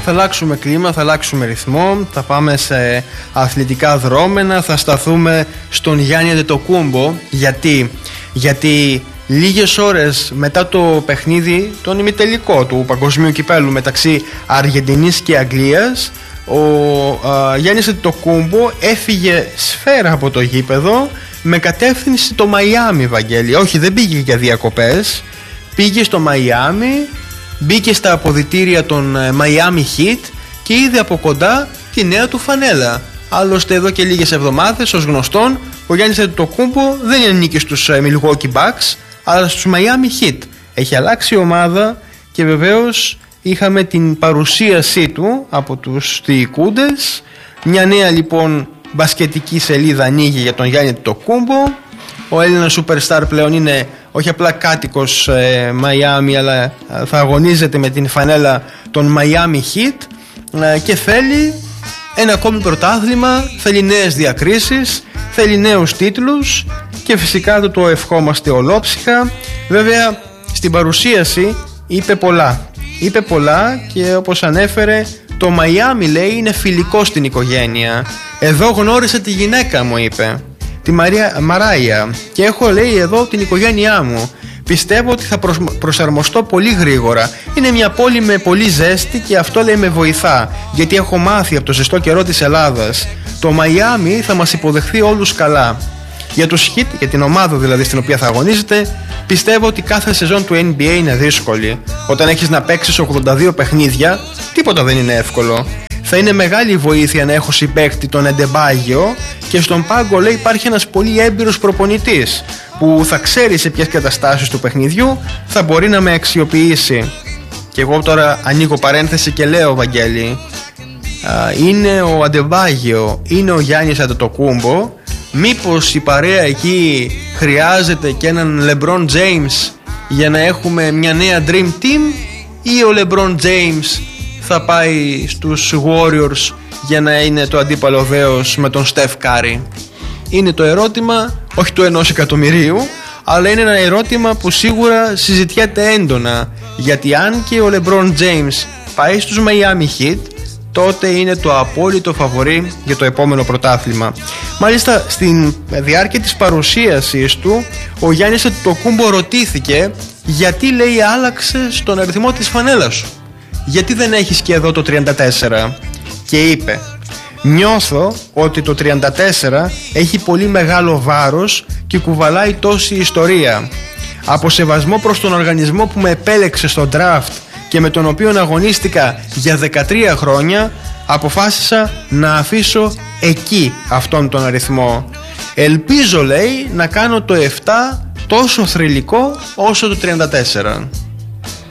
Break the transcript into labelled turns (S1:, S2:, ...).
S1: θα αλλάξουμε κλίμα, θα αλλάξουμε ρυθμό, θα πάμε σε αθλητικά δρόμενα, θα σταθούμε στον Γιάννη Αντετοκούμπο. Γιατί λίγες ώρες μετά το παιχνίδι, τον ημιτελικό του παγκοσμίου κυπέλου μεταξύ Αργεντινής και Αγγλίας, ο Γιάννης Αντετοκούμπο έφυγε σφαίρα από το γήπεδο με κατεύθυνση το Μαϊάμι, Βαγγέλη. Όχι, δεν πήγε για διακοπές, πήγε στο Μαϊάμι, μπήκε στα αποδυτήρια των Miami Heat και είδε από κοντά τη νέα του φανέλα. Άλλωστε εδώ και λίγες εβδομάδες, ως γνωστόν, ο Γιάννης Αντετοκούμπο δεν ανήκει στους Milwaukee Bucks, αλλά στους Miami Heat. Έχει αλλάξει η ομάδα και βεβαίως είχαμε την παρουσίασή του από τους διοικούντες. Μια νέα λοιπόν μπασκετική σελίδα ανοίγει για τον Γιάννη Αντετοκούμπο. Ο Έλληνας Superstar πλέον είναι όχι απλά κάτοικος Miami, αλλά θα αγωνίζεται με την φανέλα των Miami Heat και θέλει ένα ακόμη πρωτάθλημα, θέλει νέες διακρίσεις, θέλει νέους τίτλους και φυσικά του το ευχόμαστε ολόψυχα. Βέβαια στην παρουσίαση είπε πολλά και όπως ανέφερε, το Miami λέει είναι φιλικό στην οικογένεια. Εδώ γνώρισα τη γυναίκα μου, είπε, τη Μαράια, και έχω, λέει, εδώ την οικογένειά μου. Πιστεύω ότι θα προσαρμοστώ πολύ γρήγορα. Είναι μια πόλη με πολύ ζέστη και αυτό, λέει, με βοηθά, γιατί έχω μάθει από το ζεστό καιρό της Ελλάδας. Το Μαϊάμι θα μας υποδεχθεί όλους καλά. Για τους Heat, για την ομάδα δηλαδή στην οποία θα αγωνίζεται, πιστεύω ότι κάθε σεζόν του NBA είναι δύσκολη. Όταν έχεις να παίξεις 82 παιχνίδια, τίποτα δεν είναι εύκολο. Θα είναι μεγάλη βοήθεια να έχω συμπαίκτη τον Αντεμπάγιο και στον πάγκο, λέει, υπάρχει ένας πολύ έμπειρος προπονητής που θα ξέρει σε ποιες καταστάσεις του παιχνιδιού θα μπορεί να με αξιοποιήσει. Και εγώ τώρα ανοίγω παρένθεση και λέω, Βαγγέλη, είναι ο Αντεμπάγιο, είναι ο Γιάννης Αντετοκούμπο, μήπως η παρέα εκεί χρειάζεται και έναν LeBron James για να έχουμε μια νέα Dream Team, ή ο LeBron James θα πάει στους Warriors για να είναι το αντίπαλο δέος με τον Steph Curry? Είναι το ερώτημα, όχι του 1 εκατομμυρίου, αλλά είναι ένα ερώτημα που σίγουρα συζητιέται έντονα, γιατί αν και ο LeBron James πάει στους Miami Heat, τότε είναι το απόλυτο φαβορί για το επόμενο πρωτάθλημα. Μάλιστα στην διάρκεια της παρουσίασης του, ο Γιάννης Αντετοκούμπο ρωτήθηκε γιατί, λέει, άλλαξες τον αριθμό της φανέλας σου, γιατί δεν έχεις και εδώ το 34? Και είπε, νιώθω ότι το 34 έχει πολύ μεγάλο βάρος και κουβαλάει τόση ιστορία. Από σεβασμό προς τον οργανισμό που με επέλεξε στο draft και με τον οποίο αγωνίστηκα για 13 χρόνια, αποφάσισα να αφήσω εκεί αυτόν τον αριθμό. Ελπίζω, λέει, να κάνω το 7 τόσο θρυλικό όσο το 34.